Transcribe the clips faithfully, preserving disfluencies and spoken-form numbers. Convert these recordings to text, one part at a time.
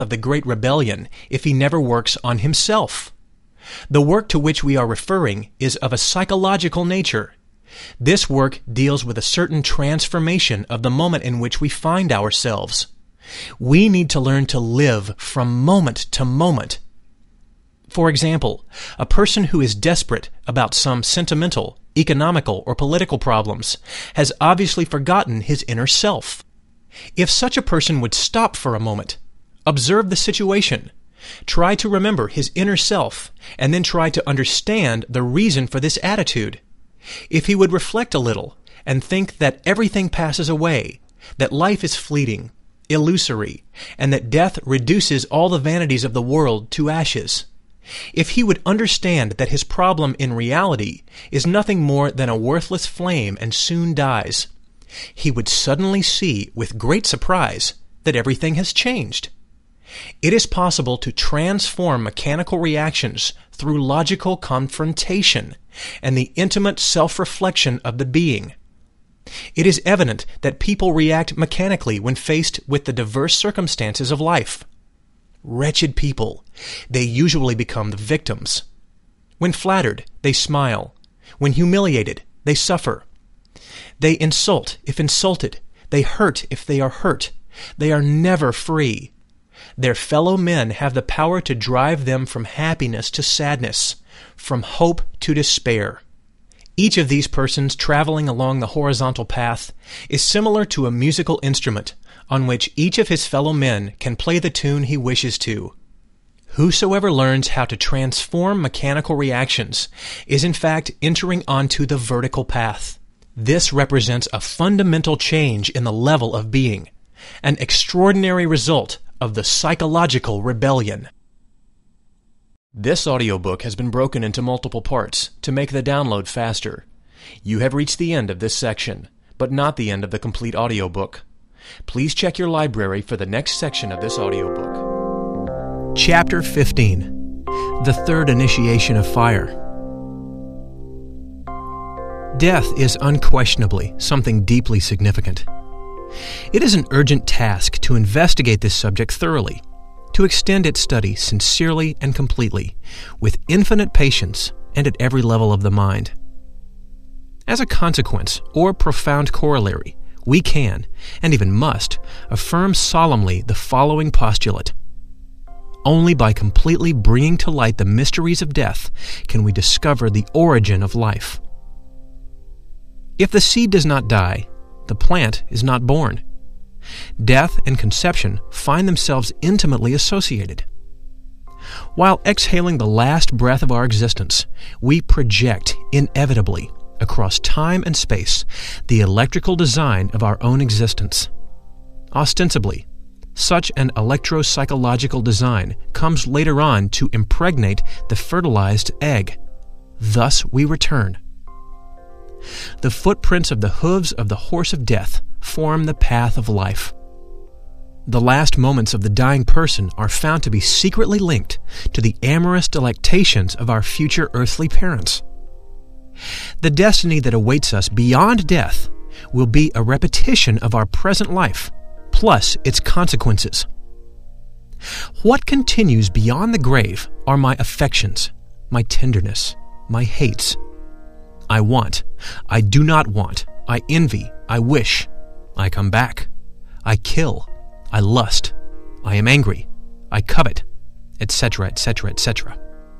of the Great Rebellion if he never works on himself. The work to which we are referring is of a psychological nature. This work deals with a certain transformation of the moment in which we find ourselves. We need to learn to live from moment to moment. For example, a person who is desperate about some sentimental, economical, or political problems has obviously forgotten his inner self. If such a person would stop for a moment, observe the situation, try to remember his inner self, and then try to understand the reason for this attitude. If he would reflect a little and think that everything passes away, that life is fleeting, illusory, and that death reduces all the vanities of the world to ashes. If he would understand that his problem in reality is nothing more than a worthless flame and soon dies, he would suddenly see with great surprise that everything has changed. It is possible to transform mechanical reactions through logical confrontation and the intimate self-reflection of the being. It is evident that people react mechanically when faced with the diverse circumstances of life. Wretched people, they usually become the victims. When flattered, they smile. When humiliated, they suffer. They insult if insulted. They hurt if they are hurt. They are never free. Their fellow men have the power to drive them from happiness to sadness, from hope to despair. Each of these persons traveling along the horizontal path is similar to a musical instrument on which each of his fellow men can play the tune he wishes to. Whosoever learns how to transform mechanical reactions is in fact entering onto the vertical path. This represents a fundamental change in the level of being, an extraordinary result of the psychological rebellion. This audiobook has been broken into multiple parts to make the download faster. You have reached the end of this section, but not the end of the complete audiobook. Please check your library for the next section of this audiobook. Chapter fifteen. The Third Initiation of Fire. Death is unquestionably something deeply significant. It is an urgent task to investigate this subject thoroughly, to extend its study sincerely and completely, with infinite patience and at every level of the mind. As a consequence, or profound corollary, we can, and even must, affirm solemnly the following postulate. Only by completely bringing to light the mysteries of death can we discover the origin of life. If the seed does not die, the plant is not born. Death and conception find themselves intimately associated. While exhaling the last breath of our existence, we project inevitably across time and space the electrical design of our own existence. Ostensibly, such an electro-psychological design comes later on to impregnate the fertilized egg. Thus we return. The footprints of the hooves of the horse of death form the path of life. The last moments of the dying person are found to be secretly linked to the amorous delectations of our future earthly parents. The destiny that awaits us beyond death will be a repetition of our present life, plus its consequences. What continues beyond the grave are my affections, my tenderness, my hates. I want, I do not want, I envy, I wish, I come back, I kill, I lust, I am angry, I covet, et cetera, et cetera, et cetera.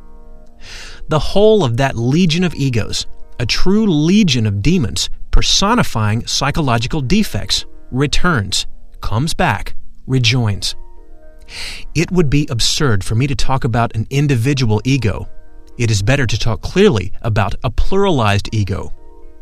The whole of that legion of egos, a true legion of demons personifying psychological defects, returns, comes back, rejoins. It would be absurd for me to talk about an individual ego. It is better to talk clearly about a pluralized ego.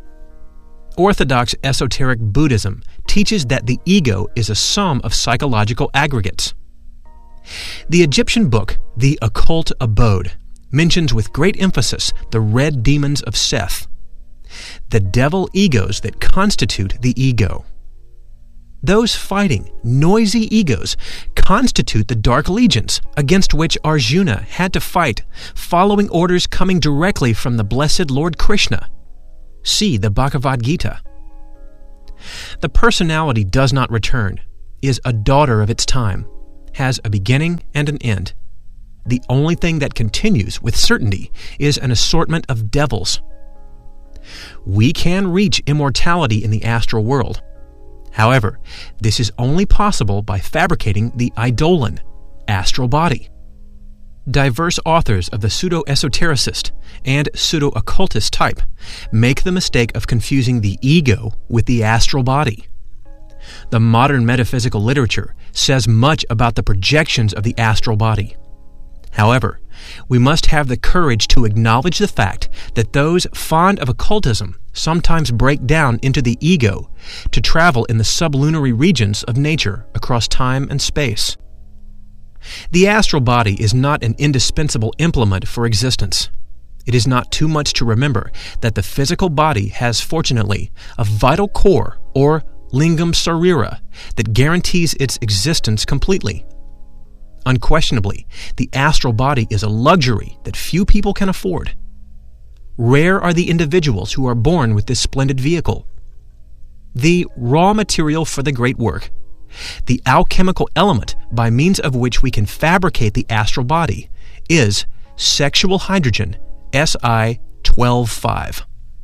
Orthodox esoteric Buddhism teaches that the ego is a sum of psychological aggregates. The Egyptian book, The Occult Abode, mentions with great emphasis the red demons of Seth, the devil egos that constitute the ego. Those fighting, noisy egos constitute the dark legions against which Arjuna had to fight, following orders coming directly from the blessed Lord Krishna. See the Bhagavad Gita. The personality does not return, is a daughter of its time, has a beginning and an end. The only thing that continues with certainty is an assortment of devils. We can reach immortality in the astral world. However, this is only possible by fabricating the eidolon, astral body. Diverse authors of the pseudo-esotericist and pseudo-occultist type make the mistake of confusing the ego with the astral body. The modern metaphysical literature says much about the projections of the astral body. However, we must have the courage to acknowledge the fact that those fond of occultism sometimes break down into the ego to travel in the sublunary regions of nature across time and space. The astral body is not an indispensable implement for existence. It is not too much to remember that the physical body has, fortunately, a vital core, or lingam sarira, that guarantees its existence completely. Unquestionably, the astral body is a luxury that few people can afford. Rare are the individuals who are born with this splendid vehicle. The raw material for the great work, the alchemical element by means of which we can fabricate the astral body, is sexual hydrogen, S I twelve five.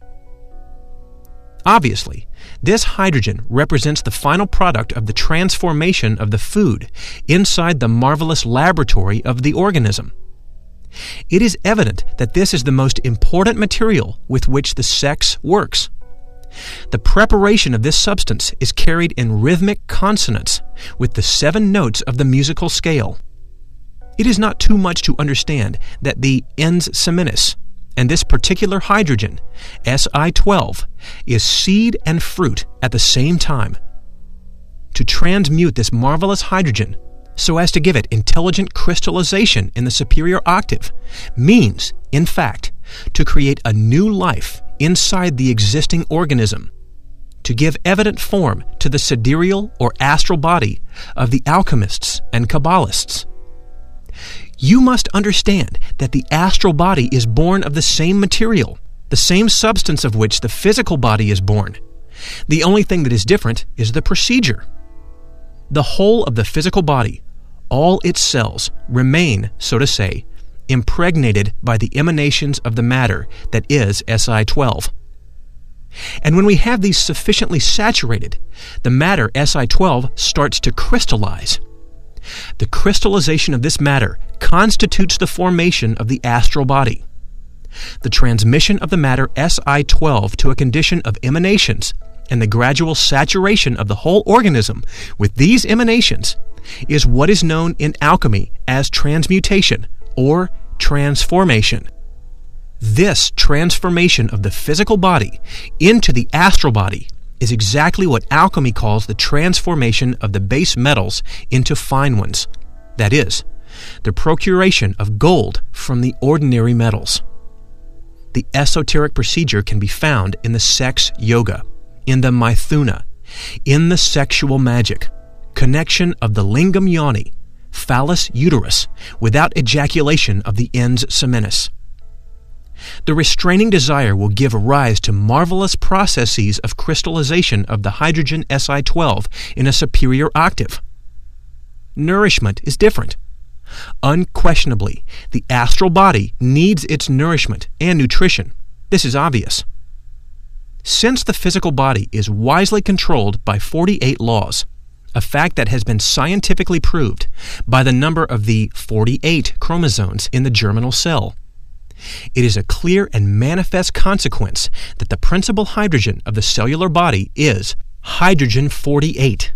Obviously, this hydrogen represents the final product of the transformation of the food inside the marvelous laboratory of the organism. It is evident that this is the most important material with which the sex works. The preparation of this substance is carried in rhythmic consonance with the seven notes of the musical scale. It is not too much to understand that the ens seminis, and this particular hydrogen, S I twelve, is seed and fruit at the same time. To transmute this marvelous hydrogen so as to give it intelligent crystallization in the superior octave means, in fact, to create a new life inside the existing organism, to give evident form to the sidereal or astral body of the alchemists and Kabbalists. You must understand that the astral body is born of the same material, the same substance of which the physical body is born. The only thing that is different is the procedure. The whole of the physical body, all its cells, remain, so to say, impregnated by the emanations of the matter that is S I twelve. And when we have these sufficiently saturated, the matter S I twelve starts to crystallize. The crystallization of this matter constitutes the formation of the astral body. The transmission of the matter S I twelve to a condition of emanations and the gradual saturation of the whole organism with these emanations is what is known in alchemy as transmutation or transformation. This transformation of the physical body into the astral body is exactly what alchemy calls the transformation of the base metals into fine ones. That is, the procuration of gold from the ordinary metals. The esoteric procedure can be found in the sex yoga, in the Maithuna, in the sexual magic, connection of the lingam yoni, phallus uterus, without ejaculation of the ens seminis. The restraining desire will give rise to marvelous processes of crystallization of the hydrogen S I twelve in a superior octave. Nourishment is different. Unquestionably, the astral body needs its nourishment and nutrition. This is obvious. Since the physical body is wisely controlled by forty-eight laws, a fact that has been scientifically proved by the number of the forty-eight chromosomes in the germinal cell, it is a clear and manifest consequence that the principal hydrogen of the cellular body is hydrogen forty-eight.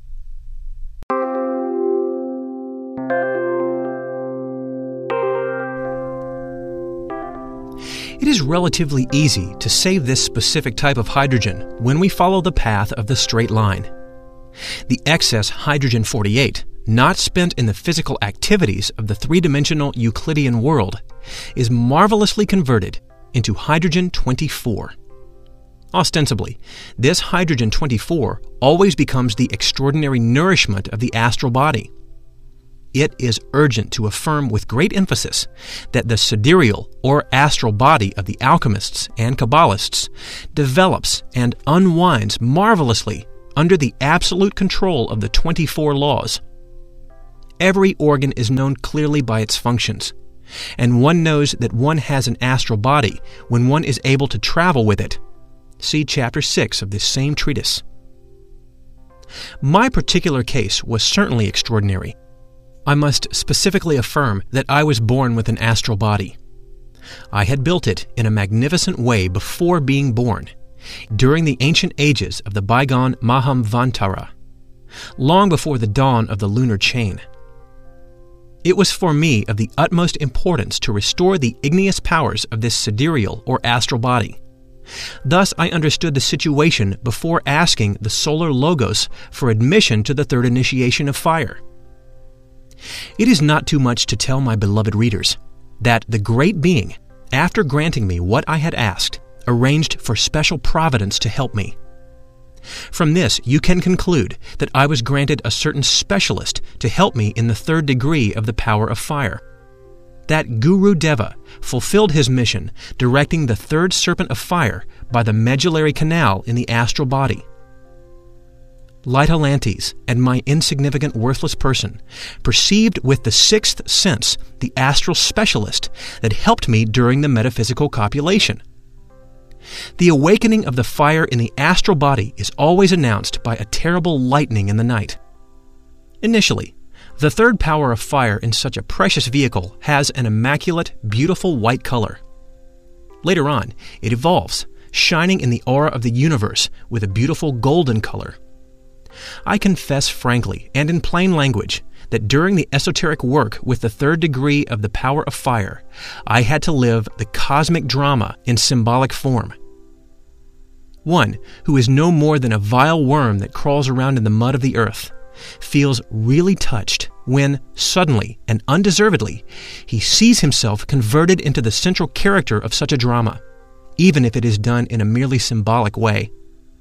It is relatively easy to save this specific type of hydrogen when we follow the path of the straight line. The excess hydrogen forty-eight, not spent in the physical activities of the three-dimensional Euclidean world, is marvelously converted into hydrogen twenty-four. Ostensibly, this hydrogen twenty-four always becomes the extraordinary nourishment of the astral body. It is urgent to affirm with great emphasis that the sidereal or astral body of the alchemists and Kabbalists develops and unwinds marvelously under the absolute control of the twenty-four laws. every organ is known clearly by its functions, and one knows that one has an astral body when one is able to travel with it. See Chapter six of this same treatise. My particular case was certainly extraordinary. I must specifically affirm that I was born with an astral body. I had built it in a magnificent way before being born, during the ancient ages of the bygone Mahamvantara, long before the dawn of the lunar chain. It was for me of the utmost importance to restore the igneous powers of this sidereal or astral body. Thus I understood the situation before asking the solar logos for admission to the third initiation of fire. It is not too much to tell my beloved readers that the Great Being, after granting me what I had asked, arranged for special providence to help me. From this, you can conclude that I was granted a certain specialist to help me in the third degree of the power of fire. That Guru Deva fulfilled his mission, directing the third serpent of fire by the medullary canal in the astral body. Lytolantes and my insignificant, worthless person perceived with the sixth sense the astral specialist that helped me during the metaphysical copulation. The awakening of the fire in the astral body is always announced by a terrible lightning in the night. Initially, the third power of fire in such a precious vehicle has an immaculate, beautiful white color. Later on, it evolves, shining in the aura of the universe with a beautiful golden color. I confess frankly and in plain language that during the esoteric work with the third degree of the power of fire, I had to live the cosmic drama in symbolic form. One who is no more than a vile worm that crawls around in the mud of the earth feels really touched when, suddenly and undeservedly, he sees himself converted into the central character of such a drama, even if it is done in a merely symbolic way.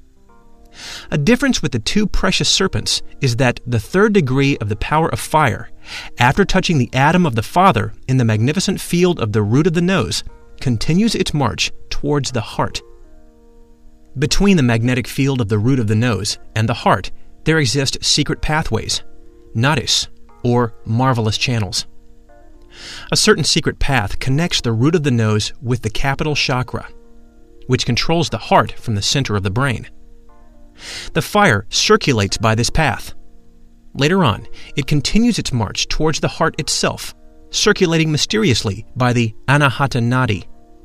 A difference with the two precious serpents is that the third degree of the power of fire, after touching the atom of the Father in the magnificent field of the root of the nose, continues its march towards the heart. Between the magnetic field of the root of the nose and the heart, there exist secret pathways, nadis, or marvelous channels. A certain secret path connects the root of the nose with the capital chakra, which controls the heart from the center of the brain. The fire circulates by this path. Later on, it continues its march towards the heart itself, circulating mysteriously by the Anahata Nadi.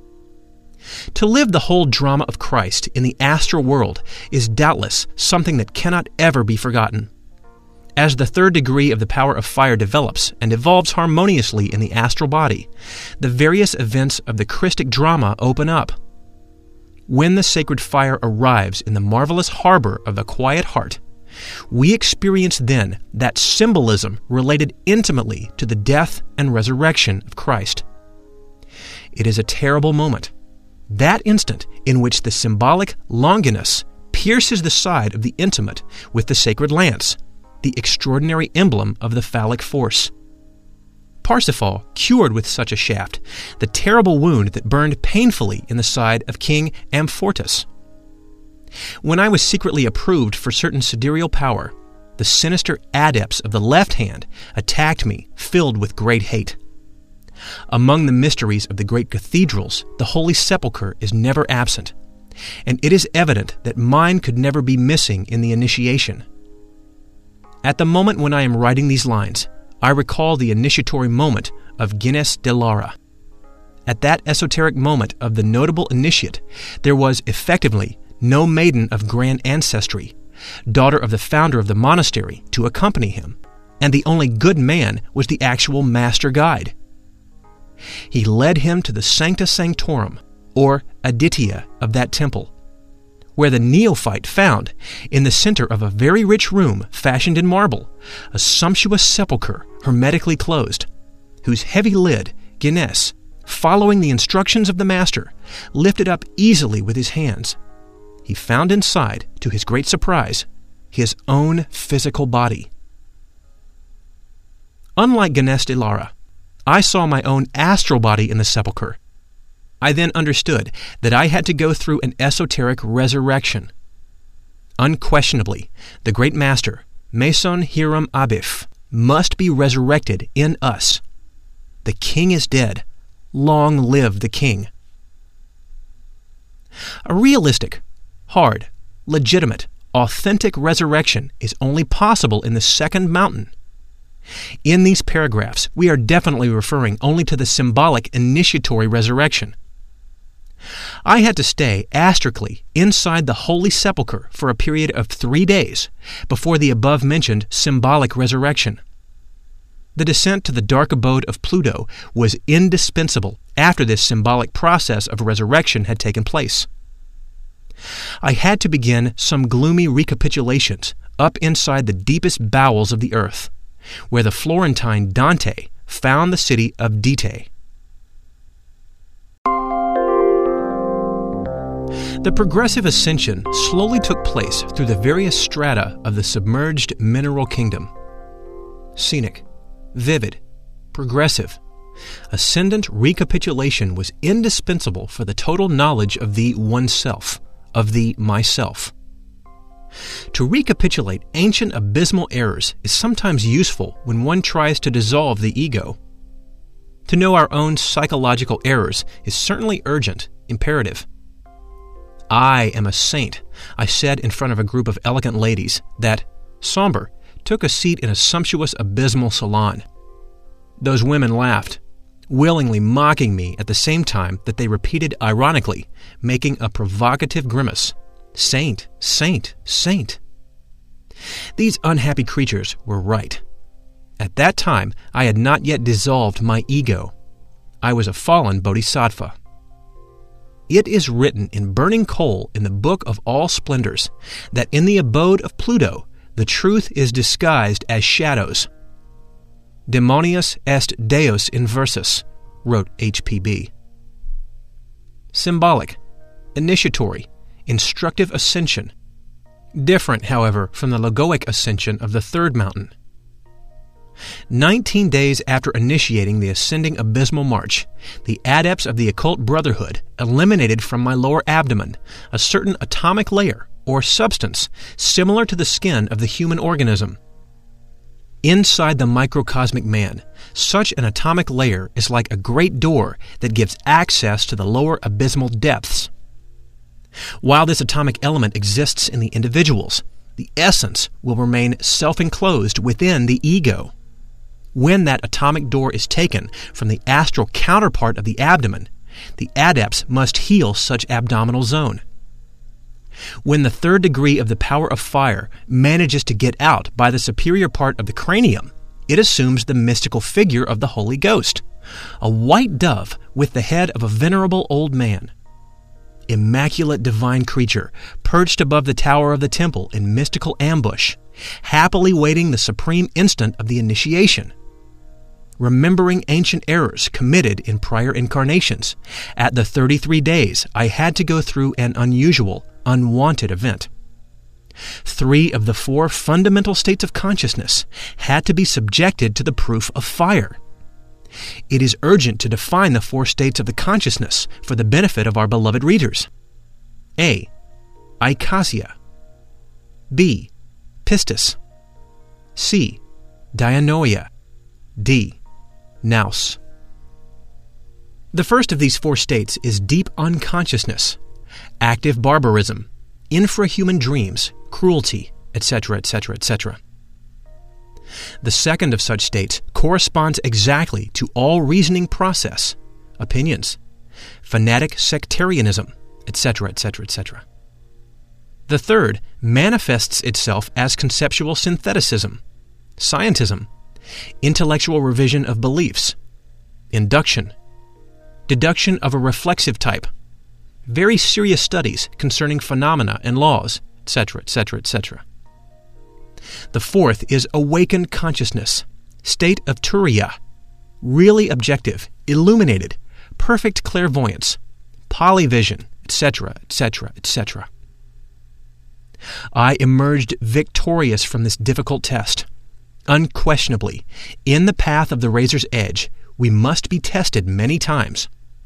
To live the whole drama of Christ in the astral world is doubtless something that cannot ever be forgotten. As the third degree of the power of fire develops and evolves harmoniously in the astral body, the various events of the Christic drama open up. When the sacred fire arrives in the marvelous harbor of the quiet heart, we experience then that symbolism related intimately to the death and resurrection of Christ. It is a terrible moment, that instant in which the symbolic Longinus pierces the side of the intimate with the sacred lance, the extraordinary emblem of the phallic force. Parsifal cured with such a shaft the terrible wound that burned painfully in the side of King Amfortas. When I was secretly approved for certain sidereal power, the sinister adepts of the left hand attacked me, filled with great hate. Among the mysteries of the great cathedrals, the Holy Sepulchre is never absent, and it is evident that mine could never be missing in the initiation. At the moment when I am writing these lines, I recall the initiatory moment of Ginés de Lara. At that esoteric moment of the notable initiate, there was effectively no maiden of grand ancestry, daughter of the founder of the monastery, to accompany him, and the only good man was the actual master guide. He led him to the Sancta Sanctorum, or Aditya, of that temple, where the neophyte found, in the center of a very rich room fashioned in marble, a sumptuous sepulchre hermetically closed, whose heavy lid Ginés, following the instructions of the master, lifted up easily with his hands. He found inside, to his great surprise, his own physical body. Unlike Ginés de Lara, I saw my own astral body in the sepulchre. I then understood that I had to go through an esoteric resurrection. Unquestionably, the great master, Mason Hiram Abif, must be resurrected in us. The king is dead. Long live the king. A realistic, hard, legitimate, authentic resurrection is only possible in the second mountain. In these paragraphs, we are definitely referring only to the symbolic initiatory resurrection. I had to stay astrically inside the Holy Sepulchre for a period of three days before the above-mentioned symbolic resurrection. The descent to the dark abode of Pluto was indispensable after this symbolic process of resurrection had taken place. I had to begin some gloomy recapitulations up inside the deepest bowels of the earth, where the Florentine Dante found the city of Dite. The progressive ascension slowly took place through the various strata of the submerged mineral kingdom. Scenic, vivid, progressive, ascendant recapitulation was indispensable for the total knowledge of the oneself, of the myself. To recapitulate ancient abysmal errors is sometimes useful when one tries to dissolve the ego. To know our own psychological errors is certainly urgent, imperative. I am a saint, I said in front of a group of elegant ladies that, somber, took a seat in a sumptuous abysmal salon. Those women laughed, willingly mocking me at the same time that they repeated ironically, making a provocative grimace, "Saint, saint, saint." These unhappy creatures were right. At that time, I had not yet dissolved my ego. I was a fallen bodhisattva. It is written in burning coal in the Book of All Splendors that in the abode of Pluto, the truth is disguised as shadows. Demonius est Deus inversus, wrote H P B Symbolic, initiatory, instructive ascension. Different, however, from the logoic ascension of the third mountain. Nineteen days after initiating the ascending abysmal march, the adepts of the occult brotherhood eliminated from my lower abdomen a certain atomic layer or substance similar to the skin of the human organism. Inside the microcosmic man, such an atomic layer is like a great door that gives access to the lower abysmal depths. While this atomic element exists in the individuals, the essence will remain self-enclosed within the ego. When that atomic door is taken from the astral counterpart of the abdomen, the adepts must heal such abdominal zone. When the third degree of the power of fire manages to get out by the superior part of the cranium, it assumes the mystical figure of the Holy Ghost, a white dove with the head of a venerable old man. Immaculate divine creature, perched above the tower of the temple in mystical ambush, happily waiting the supreme instant of the initiation. Remembering ancient errors committed in prior incarnations, at the thirty-three days I had to go through an unusual, unwanted event. Three of the four fundamental states of consciousness had to be subjected to the proof of fire. It is urgent to define the four states of the consciousness for the benefit of our beloved readers. A. Eikasia. B. Pistis. C. Dianoia. D. Nous. The first of these four states is deep unconsciousness, active barbarism, infrahuman dreams, cruelty, et cetera, et cetera, et cetera. The second of such states corresponds exactly to all reasoning process, opinions, fanatic sectarianism, et cetera, et cetera, et cetera. The third manifests itself as conceptual syntheticism, scientism, intellectual revision of beliefs, induction, deduction of a reflexive type, very serious studies concerning phenomena and laws, et cetera, et cetera, et cetera. The fourth is awakened consciousness, state of Turiya, really objective, illuminated, perfect clairvoyance, polyvision, et cetera, et cetera, et cetera. I emerged victorious from this difficult test. Unquestionably, in the path of the razor's edge, we must be tested many times.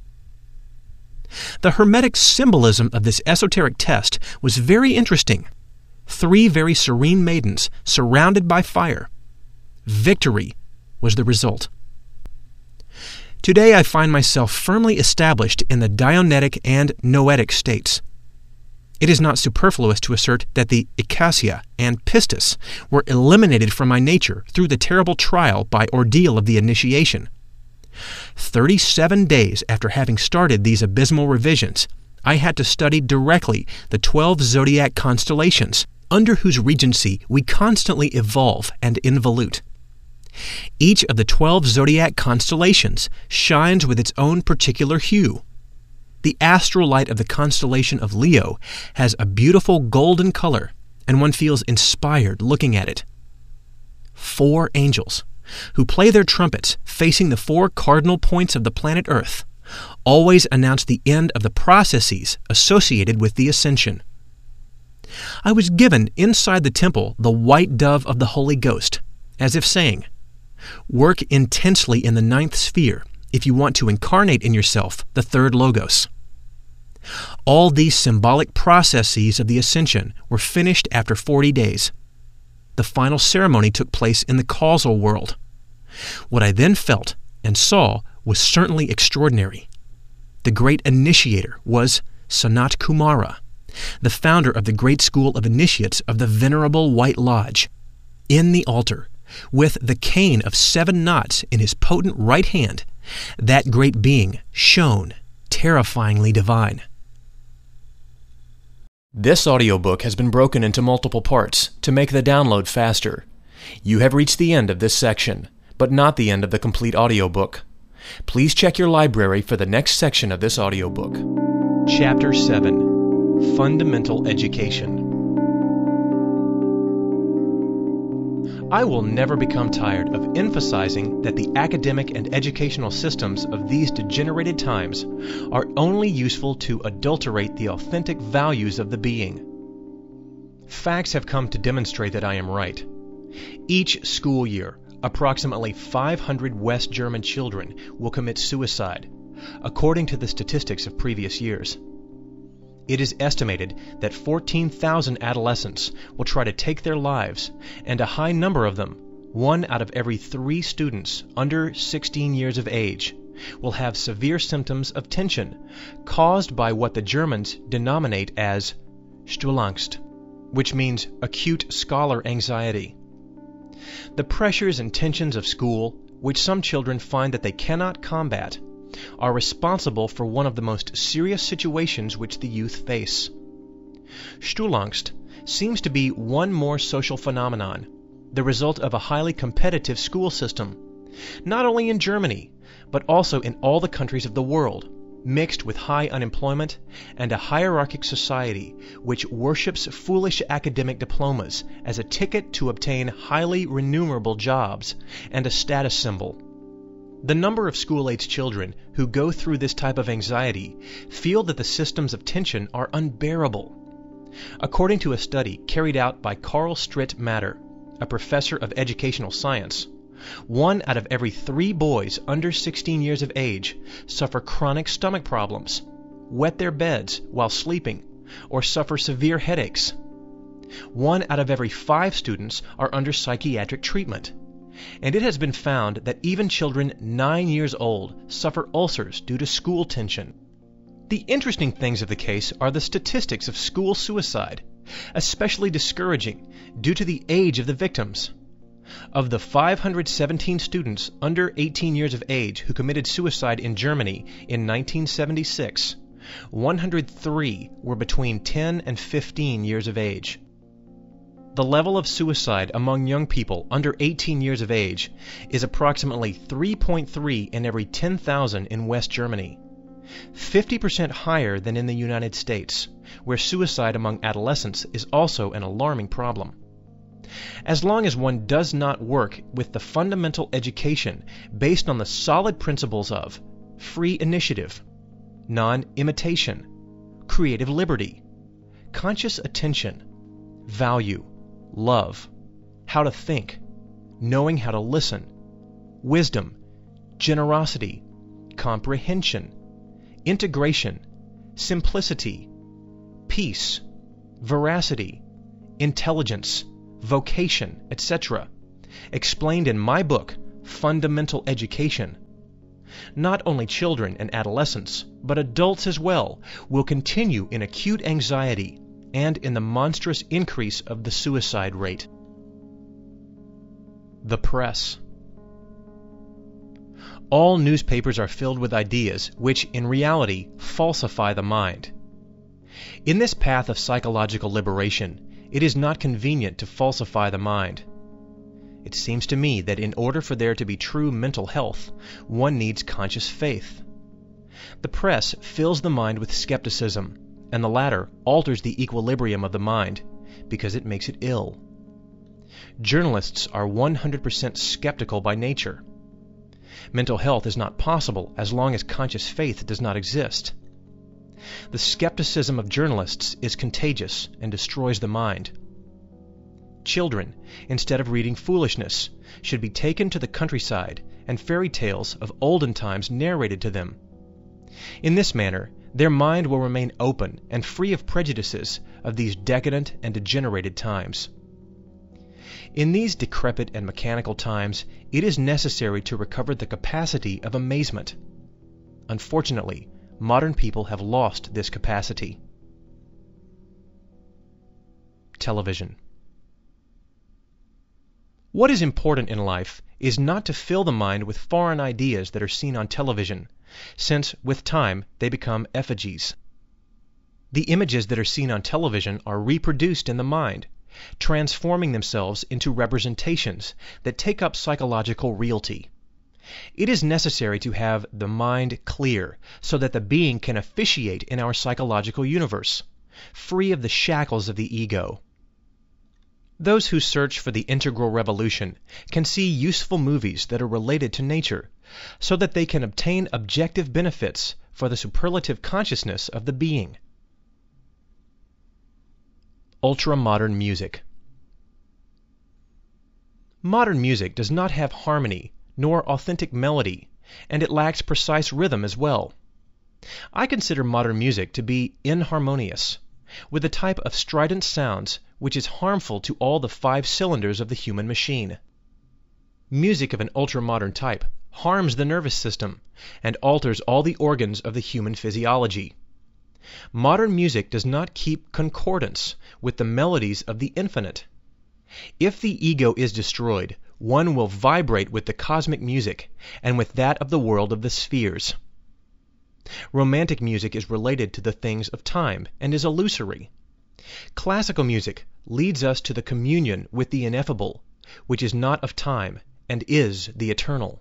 The Hermetic symbolism of this esoteric test was very interesting. Three very serene maidens surrounded by fire. Victory was the result. Today I find myself firmly established in the Dianetic and Noetic states. It is not superfluous to assert that the Icacia and Pistis were eliminated from my nature through the terrible trial by ordeal of the initiation. Thirty-seven days after having started these abysmal revisions, I had to study directly the twelve zodiac constellations, under whose regency we constantly evolve and involute. Each of the twelve zodiac constellations shines with its own particular hue. The astral light of the constellation of Leo has a beautiful golden color, and one feels inspired looking at it. Four angels, who play their trumpets facing the four cardinal points of the planet Earth, always announce the end of the processes associated with the ascension. I was given inside the temple the white dove of the Holy Ghost, as if saying, "Work intensely in the ninth sphere if you want to incarnate in yourself the third Logos." All these symbolic processes of the ascension were finished after forty days. The final ceremony took place in the causal world. What I then felt and saw was certainly extraordinary. The great initiator was Sanat Kumara, the founder of the great school of initiates of the Venerable White Lodge. In the altar, with the cane of seven knots in his potent right hand, that great being shone terrifyingly divine. This audiobook has been broken into multiple parts to make the download faster. You have reached the end of this section, but not the end of the complete audiobook. Please check your library for the next section of this audiobook. Chapter seven. Fundamental Education. I will never become tired of emphasizing that the academic and educational systems of these degenerated times are only useful to adulterate the authentic values of the being. Facts have come to demonstrate that I am right. Each school year, approximately five hundred West German children will commit suicide, according to the statistics of previous years. It is estimated that fourteen thousand adolescents will try to take their lives, and a high number of them, one out of every three students under sixteen years of age, will have severe symptoms of tension caused by what the Germans denominate as Stuhlangst, which means acute scholar anxiety. The pressures and tensions of school, which some children find that they cannot combat, are responsible for one of the most serious situations which the youth face. Stuhlangst seems to be one more social phenomenon, the result of a highly competitive school system, not only in Germany, but also in all the countries of the world, mixed with high unemployment and a hierarchic society which worships foolish academic diplomas as a ticket to obtain highly remunerable jobs and a status symbol. The number of school-age children who go through this type of anxiety feel that the systems of tension are unbearable. According to a study carried out by Carl Stritt Matter, a professor of educational science, one out of every three boys under sixteen years of age suffer chronic stomach problems, wet their beds while sleeping, or suffer severe headaches. One out of every five students are under psychiatric treatment. And it has been found that even children nine years old suffer ulcers due to school tension. The interesting things of the case are the statistics of school suicide, especially discouraging due to the age of the victims. Of the five hundred seventeen students under eighteen years of age who committed suicide in Germany in nineteen seventy-six, one hundred three were between ten and fifteen years of age. The level of suicide among young people under eighteen years of age is approximately three point three in every ten thousand in West Germany, fifty percent higher than in the United States, where suicide among adolescents is also an alarming problem. As long as one does not work with the fundamental education based on the solid principles of free initiative, non-imitation, creative liberty, conscious attention, value, love, how to think, knowing how to listen, wisdom, generosity, comprehension, integration, simplicity, peace, veracity, intelligence, vocation, et cetera, explained in my book, Fundamental Education. Not only children and adolescents, but adults as well, will continue in acute anxiety and in the monstrous increase of the suicide rate. The press. All newspapers are filled with ideas which, in reality, falsify the mind. In this path of psychological liberation, it is not convenient to falsify the mind. It seems to me that in order for there to be true mental health, one needs conscious faith. The press fills the mind with skepticism, and the latter alters the equilibrium of the mind because it makes it ill. Journalists are one hundred percent skeptical by nature. Mental health is not possible as long as conscious faith does not exist. The skepticism of journalists is contagious and destroys the mind. Children, instead of reading foolishness, should be taken to the countryside and fairy tales of olden times narrated to them. In this manner, their mind will remain open and free of prejudices of these decadent and degenerated times. In these decrepit and mechanical times, it is necessary to recover the capacity of amazement. Unfortunately, modern people have lost this capacity. Television. What is important in life is not to fill the mind with foreign ideas that are seen on television, since, with time, they become effigies. The images that are seen on television are reproduced in the mind, transforming themselves into representations that take up psychological reality. It is necessary to have the mind clear so that the being can officiate in our psychological universe, free of the shackles of the ego. Those who search for the integral revolution can see useful movies that are related to nature, so that they can obtain objective benefits for the superlative consciousness of the being. Ultra-modern music. Modern music does not have harmony nor authentic melody, and it lacks precise rhythm as well. I consider modern music to be inharmonious, with a type of strident sounds which is harmful to all the five cylinders of the human machine. Music of an ultra-modern type harms the nervous system and alters all the organs of the human physiology. Modern music does not keep concordance with the melodies of the infinite. If the ego is destroyed, one will vibrate with the cosmic music and with that of the world of the spheres. Romantic music is related to the things of time and is illusory. Classical music leads us to the communion with the ineffable, which is not of time and is the eternal.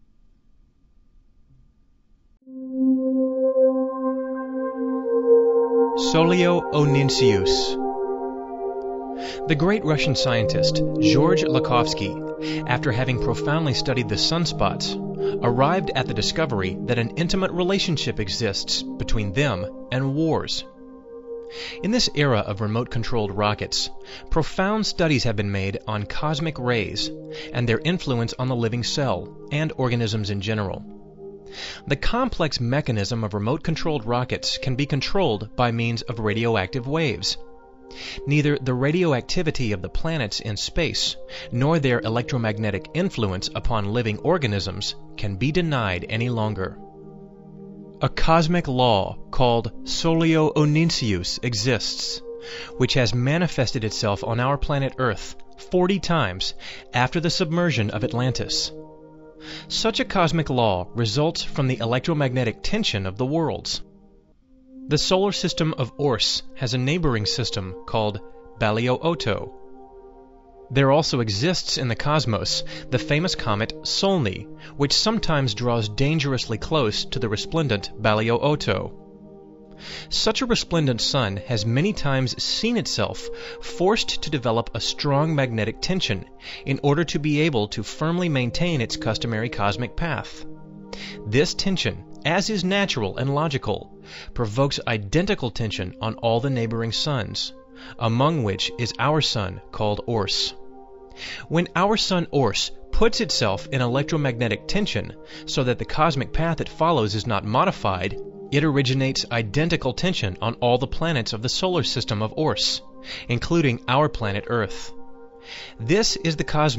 Solio Onisius. The great Russian scientist George Lakhovsky, after having profoundly studied the sunspots, arrived at the discovery that an intimate relationship exists between them and wars. In this era of remote-controlled rockets, profound studies have been made on cosmic rays and their influence on the living cell and organisms in general. The complex mechanism of remote-controlled rockets can be controlled by means of radioactive waves. Neither the radioactivity of the planets in space nor their electromagnetic influence upon living organisms can be denied any longer. A cosmic law called Solio Onisius exists, which has manifested itself on our planet Earth forty times after the submersion of Atlantis. Such a cosmic law results from the electromagnetic tension of the worlds. The solar system of Urs has a neighboring system called Ballio-Otto. There also exists in the cosmos the famous comet Solney, which sometimes draws dangerously close to the resplendent Ballio-Otto. Such a resplendent sun has many times seen itself forced to develop a strong magnetic tension in order to be able to firmly maintain its customary cosmic path. This tension, as is natural and logical, provokes identical tension on all the neighboring suns, among which is our sun called Urs. When our sun Urs puts itself in electromagnetic tension so that the cosmic path it follows is not modified, it originates identical tension on all the planets of the solar system of Urs, including our planet Earth. This is the cosmic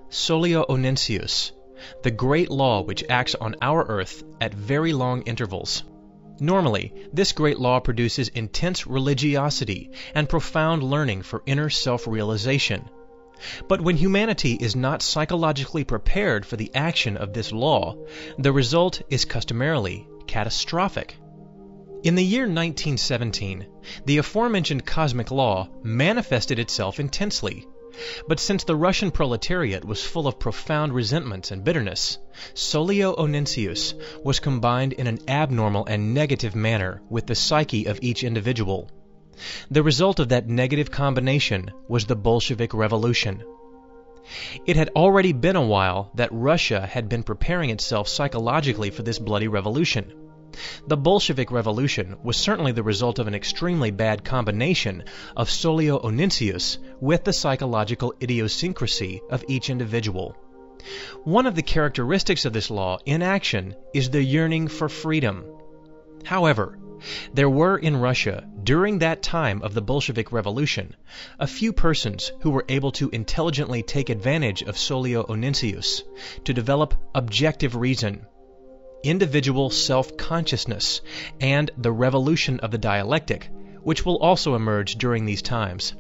Solia Onensius, the great law which acts on our earth at very long intervals. Normally, this great law produces intense religiosity and profound learning for inner self-realization. But when humanity is not psychologically prepared for the action of this law, the result is customarily catastrophic. In the year nineteen seventeen, the aforementioned cosmic law manifested itself intensely. But since the Russian proletariat was full of profound resentments and bitterness, Solia Onensius was combined in an abnormal and negative manner with the psyche of each individual. The result of that negative combination was the Bolshevik Revolution. It had already been a while that Russia had been preparing itself psychologically for this bloody revolution. The Bolshevik Revolution was certainly the result of an extremely bad combination of Solia Onensius with the psychological idiosyncrasy of each individual. One of the characteristics of this law in action is the yearning for freedom. However, there were in Russia, during that time of the Bolshevik Revolution, a few persons who were able to intelligently take advantage of Solia Onensius to develop objective reason, individual self-consciousness, and the revolution of the dialectic, which will also emerge during these times.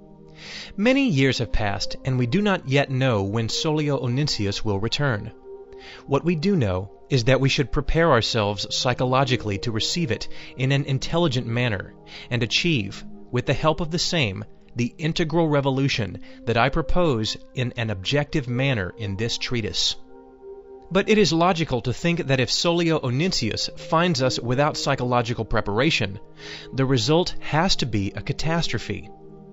Many years have passed, and we do not yet know when Solia Onensius will return. What we do know is that we should prepare ourselves psychologically to receive it in an intelligent manner and achieve, with the help of the same, the integral revolution that I propose in an objective manner in this treatise. But it is logical to think that if Solia Onensius finds us without psychological preparation, the result has to be a catastrophe.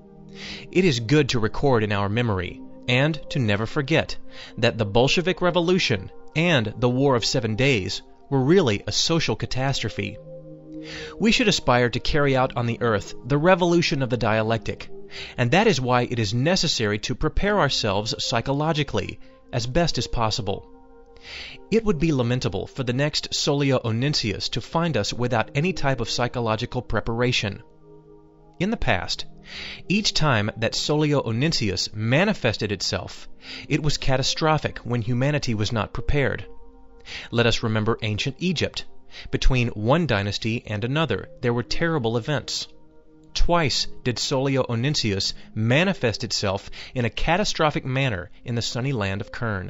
It is good to record in our memory, and to never forget, that the Bolshevik Revolution and the War of Seven Days were really a social catastrophe. We should aspire to carry out on the earth the revolution of the dialectic, and that is why it is necessary to prepare ourselves psychologically as best as possible. It would be lamentable for the next Solia Onensius to find us without any type of psychological preparation. In the past, each time that Solia Onensius manifested itself, it was catastrophic when humanity was not prepared. Let us remember ancient Egypt. Between one dynasty and another, there were terrible events. Twice did Solia Onensius manifest itself in a catastrophic manner in the sunny land of Kern.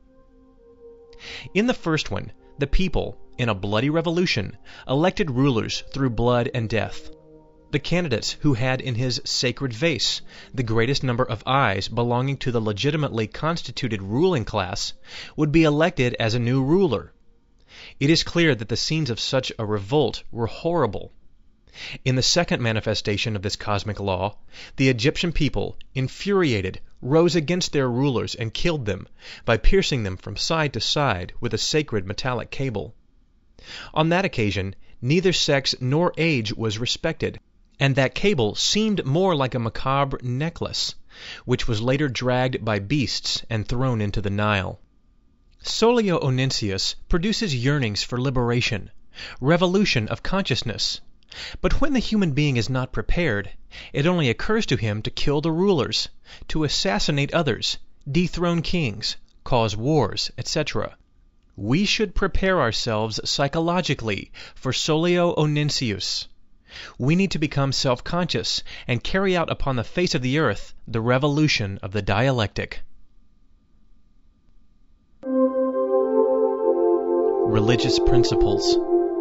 In the first one, the people, in a bloody revolution, elected rulers through blood and death. The candidates who had in his sacred vase the greatest number of eyes belonging to the legitimately constituted ruling class would be elected as a new ruler. It is clear that the scenes of such a revolt were horrible. In the second manifestation of this cosmic law, the Egyptian people, infuriated, rose against their rulers and killed them by piercing them from side to side with a sacred metallic cable. On that occasion, neither sex nor age was respected, and that cable seemed more like a macabre necklace, which was later dragged by beasts and thrown into the Nile. Solia Onensius produces yearnings for liberation, revolution of consciousness. But when the human being is not prepared, it only occurs to him to kill the rulers, to assassinate others, dethrone kings, cause wars, et cetera. We should prepare ourselves psychologically for Solia Onensius. We need to become self-conscious and carry out upon the face of the earth the revolution of the dialectic. Religious principles.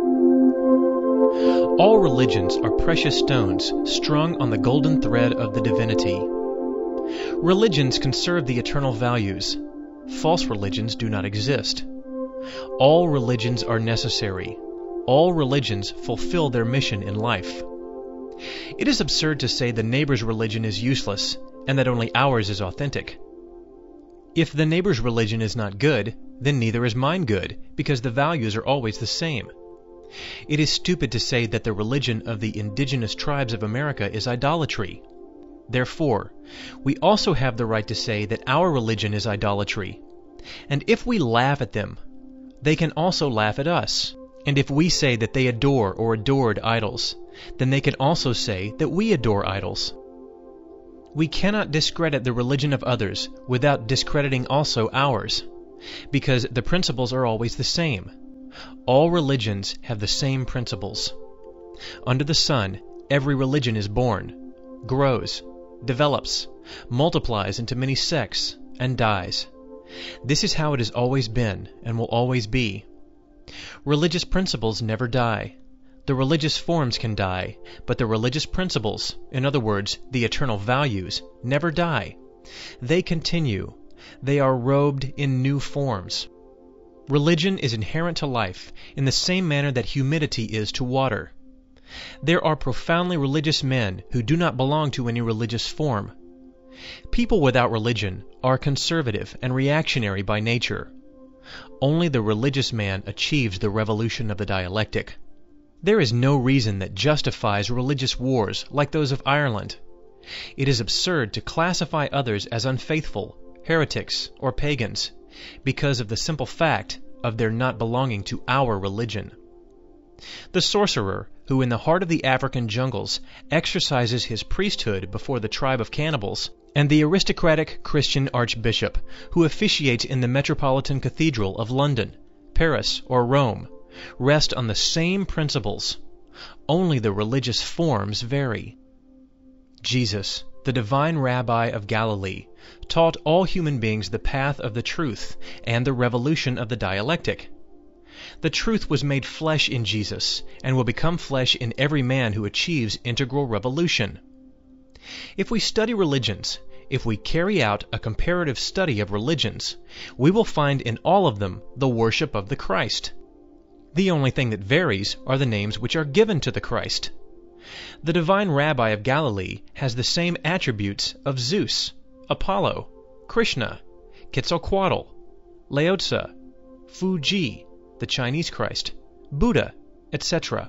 All religions are precious stones strung on the golden thread of the divinity. Religions conserve the eternal values. False religions do not exist. All religions are necessary. All religions fulfill their mission in life. It is absurd to say the neighbor's religion is useless and that only ours is authentic. If the neighbor's religion is not good, then neither is mine good, because the values are always the same. It is stupid to say that the religion of the indigenous tribes of America is idolatry. Therefore, we also have the right to say that our religion is idolatry. And if we laugh at them, they can also laugh at us. And if we say that they adore or adored idols, then they can also say that we adore idols. We cannot discredit the religion of others without discrediting also ours, because the principles are always the same. All religions have the same principles. Under the sun, every religion is born, grows, develops, multiplies into many sects, and dies. This is how it has always been and will always be. Religious principles never die. The religious forms can die, but the religious principles, in other words, the eternal values, never die. They continue. They are robed in new forms. Religion is inherent to life in the same manner that humidity is to water. There are profoundly religious men who do not belong to any religious form. People without religion are conservative and reactionary by nature. Only the religious man achieves the revolution of the dialectic. There is no reason that justifies religious wars like those of Ireland. It is absurd to classify others as unfaithful, heretics, or pagans, because of the simple fact of their not belonging to our religion. The sorcerer, who in the heart of the African jungles exercises his priesthood before the tribe of cannibals, and the aristocratic Christian archbishop, who officiates in the Metropolitan Cathedral of London, Paris, or Rome, rest on the same principles. Only the religious forms vary. Jesus, the divine Rabbi of Galilee, taught all human beings the path of the truth and the revolution of the dialectic. The truth was made flesh in Jesus and will become flesh in every man who achieves integral revolution. If we study religions, if we carry out a comparative study of religions, we will find in all of them the worship of the Christ. The only thing that varies are the names which are given to the Christ. The divine Rabbi of Galilee has the same attributes of Zeus, Apollo, Krishna, Quetzalcoatl, Laozi, Fuji, the Chinese Christ, Buddha, et cetera.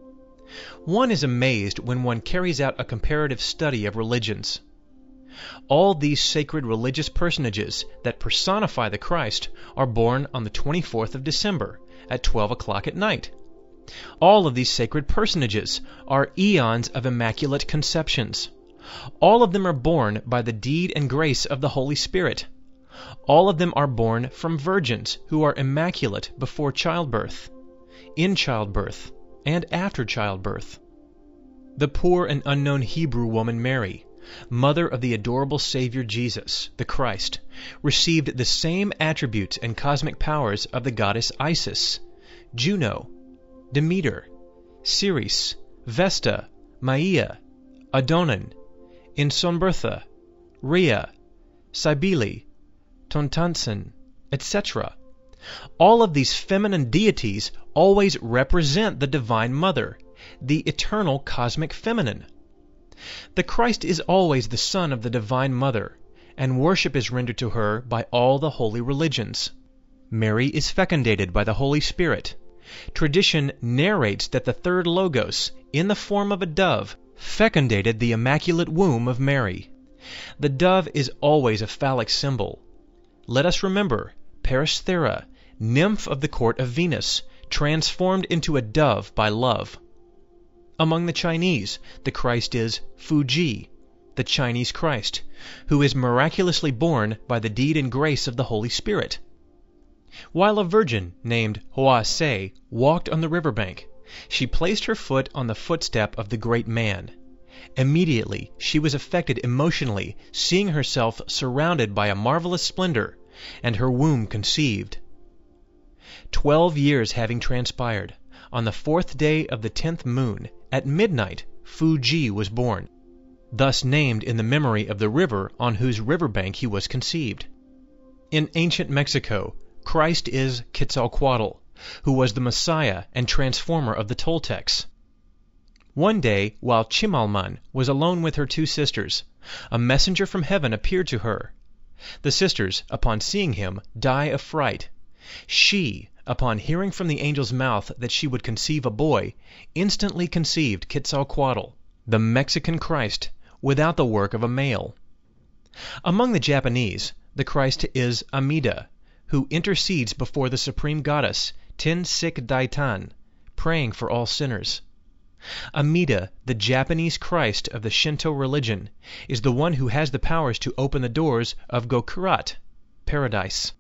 One is amazed when one carries out a comparative study of religions. All these sacred religious personages that personify the Christ are born on the twenty-fourth of December at twelve o'clock at night. All of these sacred personages are eons of immaculate conceptions. All of them are born by the deed and grace of the Holy Spirit. All of them are born from virgins who are immaculate before childbirth, in childbirth, and after childbirth. The poor and unknown Hebrew woman Mary, mother of the adorable Savior Jesus, the Christ, received the same attributes and cosmic powers of the goddess Isis, Juno, Demeter, Ceres, Vesta, Maia, Adonan, Insonbertha, Rhea, Cybele, Tontantzin, et cetera. All of these feminine deities always represent the Divine Mother, the eternal cosmic feminine. The Christ is always the Son of the Divine Mother, and worship is rendered to her by all the holy religions. Mary is fecundated by the Holy Spirit. Tradition narrates that the third Logos, in the form of a dove, fecundated the immaculate womb of Mary. The dove is always a phallic symbol. Let us remember Peristhera, nymph of the court of Venus, transformed into a dove by love. Among the Chinese, the Christ is Fuji, the Chinese Christ, who is miraculously born by the deed and grace of the Holy Spirit. While a virgin named Hoa Se walked on the riverbank, she placed her foot on the footstep of the great man. Immediately she was affected emotionally, seeing herself surrounded by a marvelous splendor, and her womb conceived. Twelve years having transpired, on the fourth day of the tenth moon, at midnight, Fuji was born, thus named in the memory of the river on whose riverbank he was conceived. In ancient Mexico, Christ is Quetzalcoatl, who was the Messiah and transformer of the Toltecs. One day, while Chimalman was alone with her two sisters, a messenger from heaven appeared to her. The sisters, upon seeing him, die of fright. She, upon hearing from the angel's mouth that she would conceive a boy, instantly conceived Quetzalcoatl, the Mexican Christ, without the work of a male. Among the Japanese, the Christ is Amida, who intercedes before the supreme goddess Tensik Daitan, praying for all sinners. Amida, the Japanese Christ of the Shinto religion, is the one who has the powers to open the doors of Gokurat, paradise.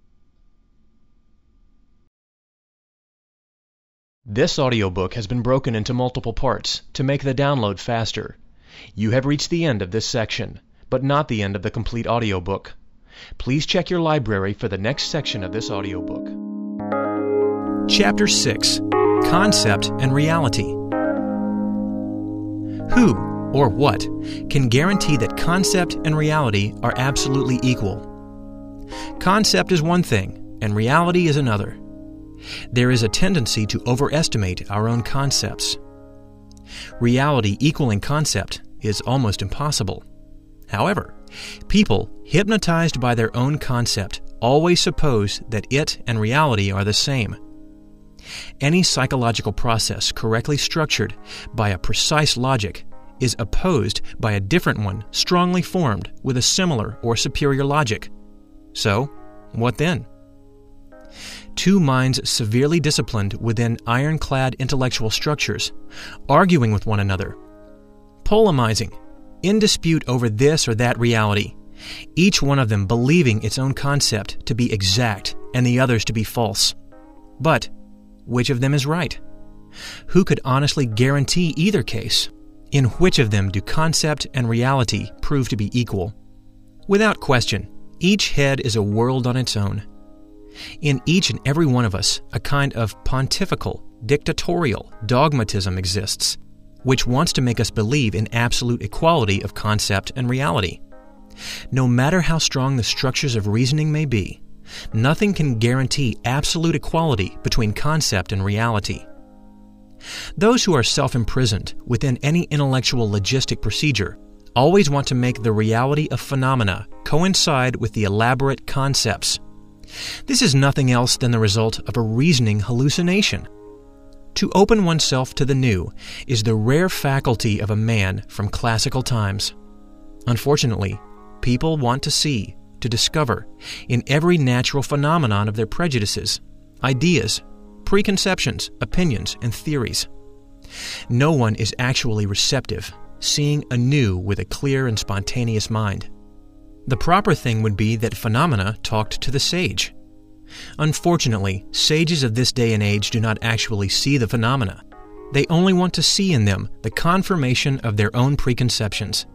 This audiobook has been broken into multiple parts to make the download faster. You have reached the end of this section, but not the end of the complete audiobook. Please check your library for the next section of this audiobook. Chapter six. Concept and Reality. Who, or what, can guarantee that concept and reality are absolutely equal? Concept is one thing, and reality is another. There is a tendency to overestimate our own concepts. Reality equaling concept is almost impossible. However, people, hypnotized by their own concept, always suppose that it and reality are the same. Any psychological process correctly structured by a precise logic is opposed by a different one strongly formed with a similar or superior logic. So, what then? Two minds severely disciplined within ironclad intellectual structures, arguing with one another, polemizing, in dispute over this or that reality, each one of them believing its own concept to be exact and the other's to be false. But which of them is right? Who could honestly guarantee either case? In which of them do concept and reality prove to be equal? Without question, each head is a world on its own. In each and every one of us, a kind of pontifical, dictatorial dogmatism exists, which wants to make us believe in absolute equality of concept and reality. No matter how strong the structures of reasoning may be, nothing can guarantee absolute equality between concept and reality. Those who are self-imprisoned within any intellectual logistic procedure always want to make the reality of phenomena coincide with the elaborate concepts. This is nothing else than the result of a reasoning hallucination. To open oneself to the new is the rare faculty of a man from classical times. Unfortunately, people want to see, to discover, in every natural phenomenon of their prejudices, ideas, preconceptions, opinions, and theories. No one is actually receptive, seeing anew with a clear and spontaneous mind. The proper thing would be that phenomena talked to the sage. Unfortunately, sages of this day and age do not actually see the phenomena. They only want to see in them the confirmation of their own preconceptions.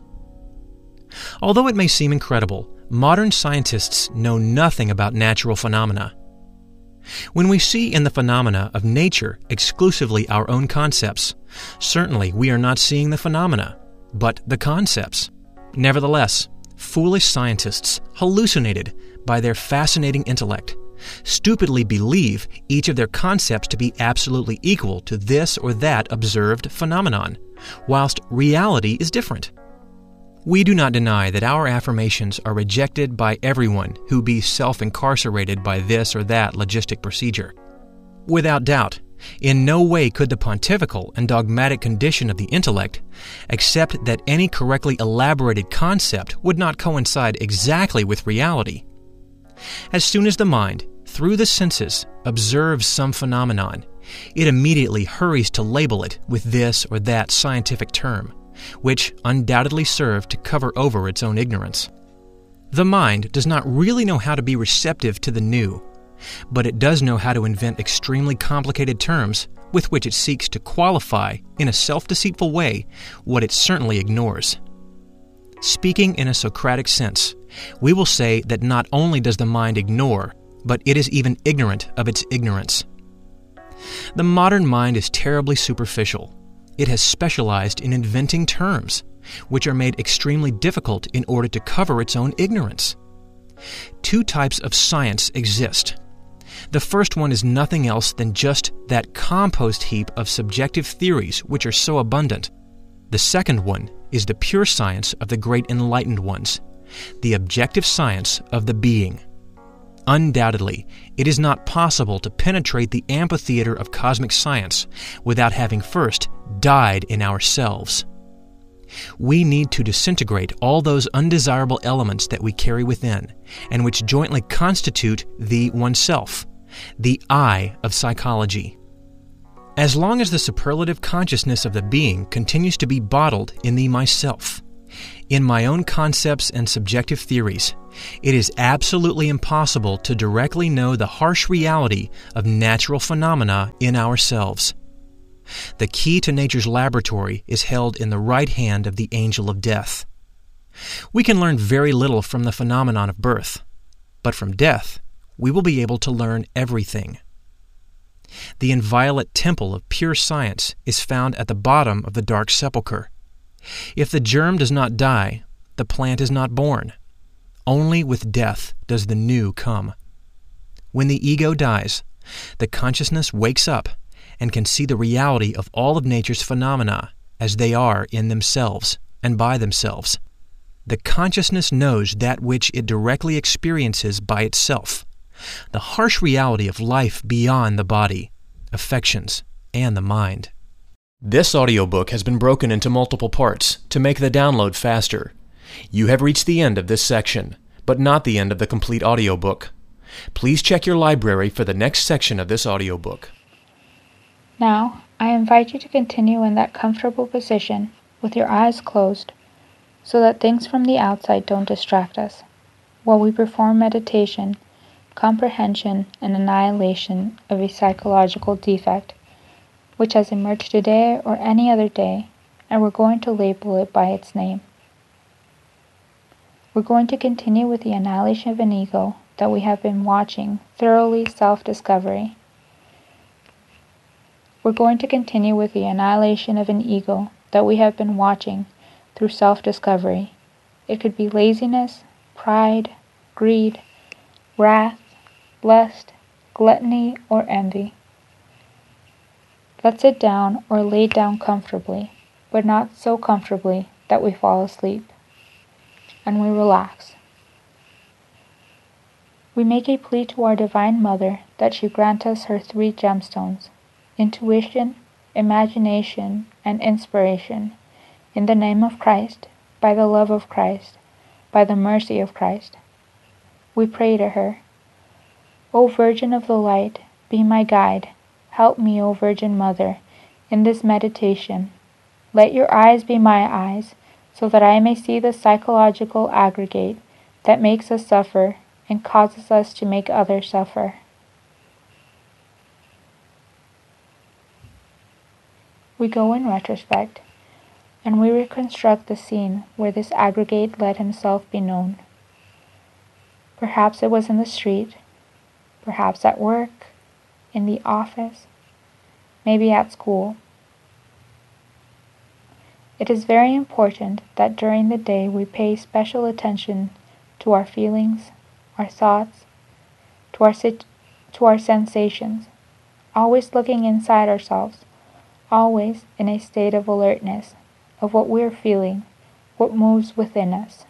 Although it may seem incredible, modern scientists know nothing about natural phenomena. When we see in the phenomena of nature exclusively our own concepts, certainly we are not seeing the phenomena, but the concepts. Nevertheless, foolish scientists, hallucinated by their fascinating intellect, stupidly believe each of their concepts to be absolutely equal to this or that observed phenomenon, whilst reality is different. We do not deny that our affirmations are rejected by everyone who be self-incarcerated by this or that logistic procedure. Without doubt, in no way could the pontifical and dogmatic condition of the intellect accept that any correctly elaborated concept would not coincide exactly with reality. As soon as the mind, through the senses, observes some phenomenon, it immediately hurries to label it with this or that scientific term, which undoubtedly serve to cover over its own ignorance. The mind does not really know how to be receptive to the new, but it does know how to invent extremely complicated terms with which it seeks to qualify, in a self-deceitful way, what it certainly ignores. Speaking in a Socratic sense, we will say that not only does the mind ignore, but it is even ignorant of its ignorance. The modern mind is terribly superficial. It has specialized in inventing terms, which are made extremely difficult in order to cover its own ignorance. Two types of science exist. The first one is nothing else than just that compost heap of subjective theories which are so abundant. The second one is the pure science of the great enlightened ones, the objective science of the being. Undoubtedly, it is not possible to penetrate the amphitheater of cosmic science without having first died in ourselves. We need to disintegrate all those undesirable elements that we carry within, and which jointly constitute the oneself, the I of psychology. As long as the superlative consciousness of the being continues to be bottled in the myself, in my own concepts and subjective theories, it is absolutely impossible to directly know the harsh reality of natural phenomena in ourselves. The key to nature's laboratory is held in the right hand of the angel of death. We can learn very little from the phenomenon of birth, but from death we will be able to learn everything. The inviolate temple of pure science is found at the bottom of the dark sepulchre. If the germ does not die, the plant is not born. Only with death does the new come. When the ego dies, the consciousness wakes up and can see the reality of all of nature's phenomena as they are in themselves and by themselves. The consciousness knows that which it directly experiences by itself, the harsh reality of life beyond the body, affections, and the mind. This audiobook has been broken into multiple parts to make the download faster. You have reached the end of this section, but not the end of the complete audiobook. Please check your library for the next section of this audiobook. Now, I invite you to continue in that comfortable position with your eyes closed so that things from the outside don't distract us, while we perform meditation, comprehension, and annihilation of a psychological defect which has emerged today or any other day, and we're going to label it by its name. We're going to continue with the annihilation of an ego that we have been watching, thoroughly self-discovery. We're going to continue with the annihilation of an ego that we have been watching through self-discovery. It could be laziness, pride, greed, wrath, lust, gluttony, or envy. Let's sit down or lay down comfortably, but not so comfortably that we fall asleep, and we relax. We make a plea to our Divine Mother that she grant us her three gemstones, intuition, imagination, and inspiration, in the name of Christ, by the love of Christ, by the mercy of Christ. We pray to her, O Virgin of the Light, be my guide. Help me, O Virgin Mother, in this meditation. Let your eyes be my eyes, so that I may see the psychological aggregate that makes us suffer and causes us to make others suffer. We go in retrospect, and we reconstruct the scene where this aggregate let himself be known. Perhaps it was in the street, perhaps at work, in the office, maybe at school. It is very important that during the day we pay special attention to our feelings, our thoughts, to our sit- to our sensations, always looking inside ourselves, always in a state of alertness of what we're feeling, what moves within us.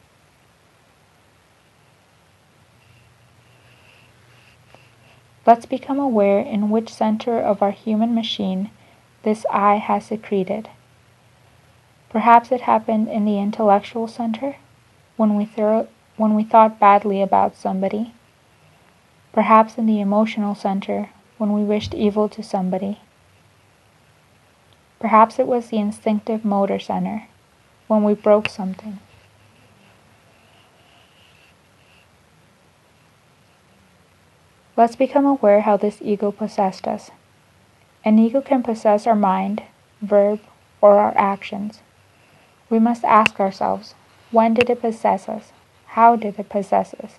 Let's become aware in which center of our human machine this I has secreted. Perhaps it happened in the intellectual center, when we, thorough, when we thought badly about somebody. Perhaps in the emotional center, when we wished evil to somebody. Perhaps it was the instinctive motor center, when we broke something. Let's become aware how this ego possessed us. An ego can possess our mind, verb, or our actions. We must ask ourselves, when did it possess us? How did it possess us?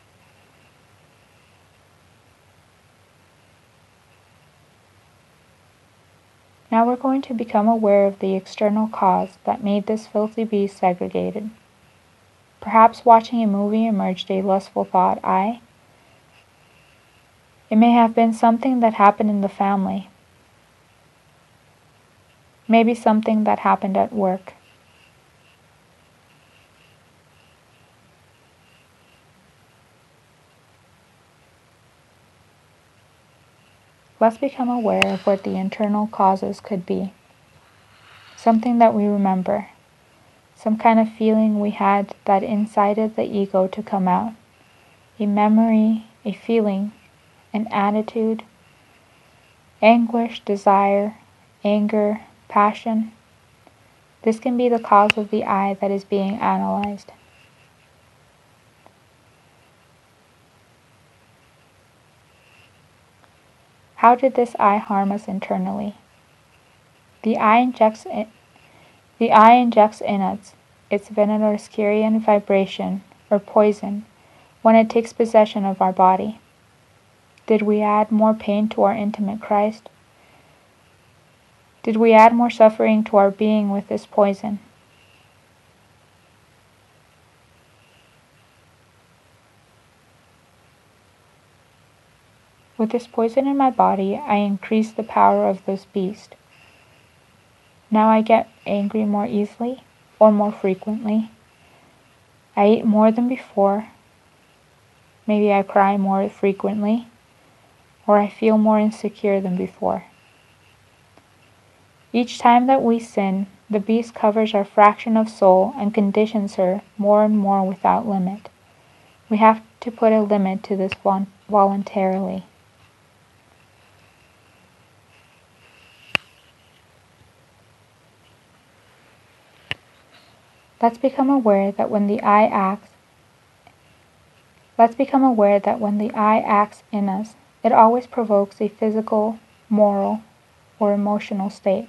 Now we're going to become aware of the external cause that made this filthy beast segregated. Perhaps watching a movie emerged a lustful thought, I. It may have been something that happened in the family. Maybe something that happened at work. Let's become aware of what the internal causes could be. Something that we remember. Some kind of feeling we had that incited the ego to come out. A memory, a feeling, an attitude, anguish, desire, anger, passion. This can be the cause of the I that is being analyzed. How did this I harm us internally? The I injects in, the I injects in us its Venenoscurian vibration or poison when it takes possession of our body. Did we add more pain to our intimate Christ? Did we add more suffering to our being with this poison? With this poison in my body, I increase the power of this beast. Now I get angry more easily or more frequently. I eat more than before. Maybe I cry more frequently, or I feel more insecure than before. Each time that we sin, the beast covers our fraction of soul and conditions her more and more without limit. We have to put a limit to this voluntarily. Let's become aware that when the I acts, let's become aware that when the I acts in us, it always provokes a physical, moral, or emotional state.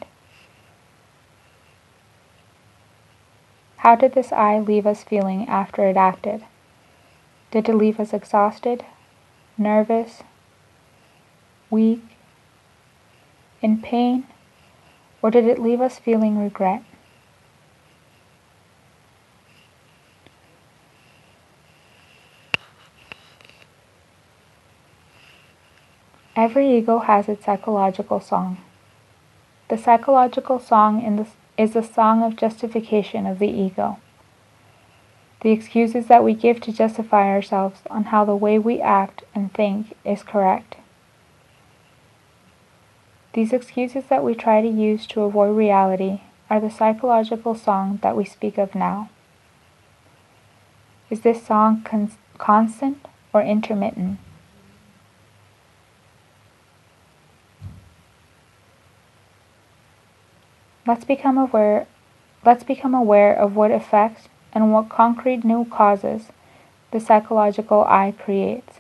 How did this I leave us feeling after it acted? Did it leave us exhausted, nervous, weak, in pain, or did it leave us feeling regret? Every ego has its psychological song. The psychological song in the, is the song of justification of the ego. The excuses that we give to justify ourselves on how the way we act and think is correct. These excuses that we try to use to avoid reality are the psychological song that we speak of now. Is this song con- constant or intermittent? Let's become aware, let's become aware of what effects and what concrete new causes the psychological I creates.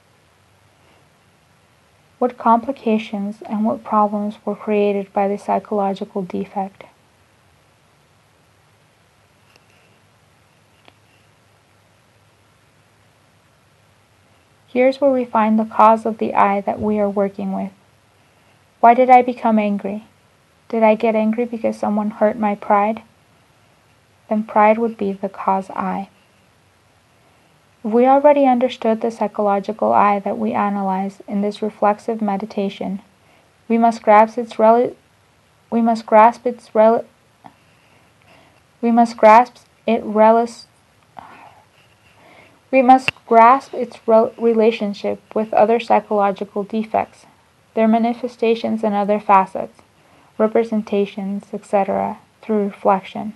What complications and what problems were created by the psychological defect? Here's where we find the cause of the I that we are working with. Why did I become angry? Did I get angry because someone hurt my pride? Then pride would be the cause I. If we already understood the psychological I that we analyze in this reflexive meditation, we must grasp its rel- we must grasp its rel- we must grasp it relis- we must grasp its rel- relationship with other psychological defects, their manifestations and other facets, representations, et cetera, through reflection.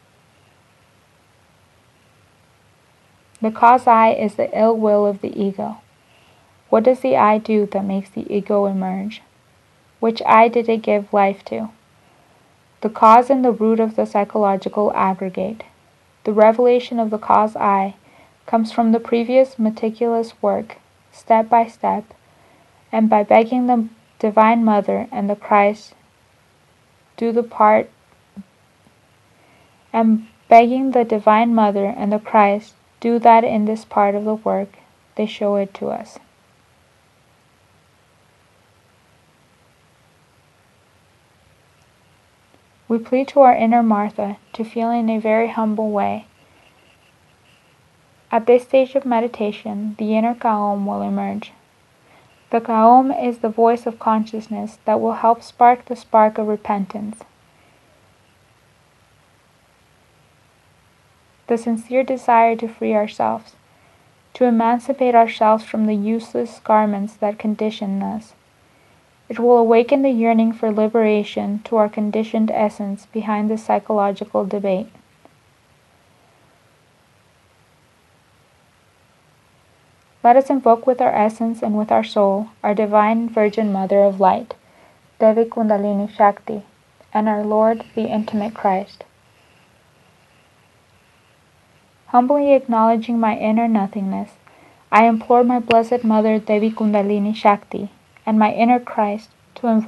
The cause I is the ill will of the ego. What does the I do that makes the ego emerge? Which I did it give life to? The cause and the root of the psychological aggregate. The revelation of the cause I comes from the previous meticulous work, step by step, and by begging the Divine Mother and the Christ do the part, and begging the Divine Mother and the Christ do that in this part of the work, they show it to us. We plead to our inner Martha to feel in a very humble way. At this stage of meditation, the inner Kaom will emerge. The Kaom is the voice of consciousness that will help spark the spark of repentance. The sincere desire to free ourselves, to emancipate ourselves from the useless garments that condition us. It will awaken the yearning for liberation to our conditioned essence behind the psychological debate. Let us invoke with our essence and with our soul our Divine Virgin Mother of Light, Devi Kundalini Shakti, and our Lord, the Intimate Christ. Humbly acknowledging my inner nothingness, I implore my Blessed Mother Devi Kundalini Shakti and my inner Christ to invoke